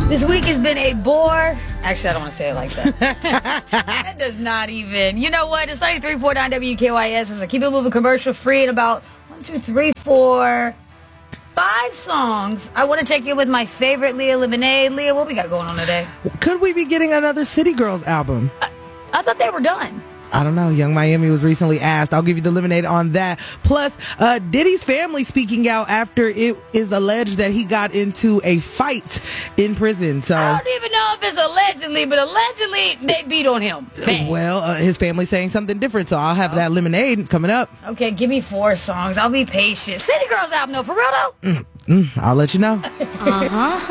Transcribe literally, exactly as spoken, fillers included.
This week has been a bore. Actually, I don't want to say it like that. That does not even. You know what? It's ninety-three point nine W K Y S. It's a Keep It Moving commercial free in about one, two, three, four, five songs. I want to check in with my favorite, Leah Lemonade. Leah, what we got going on today? Could we be getting another City Girls album? I, I thought they were done. I don't know. Young Miami was recently asked. I'll give you the lemonade on that. Plus, uh, Diddy's family speaking out after it is alleged that he got into a fight in prison. So I don't even know if it's allegedly, but allegedly they beat on him. Bang. Well, uh, his family's saying something different. So I'll have that lemonade coming up. Okay, give me four songs. I'll be patient. City Girls album, though, for real though? Mm, mm, I'll let you know. Uh-huh.